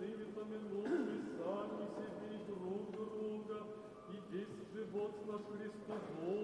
святыми помянувши сами себе и друг друга, и весь живот наш Христу